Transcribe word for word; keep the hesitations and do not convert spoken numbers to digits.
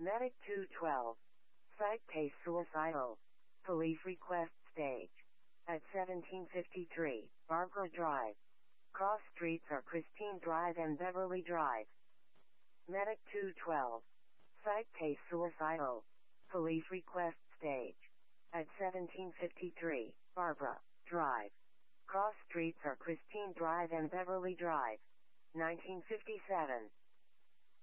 Medic two twelve. Site case suicidal. Police request stage. At seventeen fifty-three, Barbara Drive. Cross streets are Christine Drive and Beverly Drive. Medic two twelve. Site case suicidal. Police request stage. At seventeen fifty-three, Barbara Drive. Cross streets are Christine Drive and Beverly Drive. nineteen fifty-seven,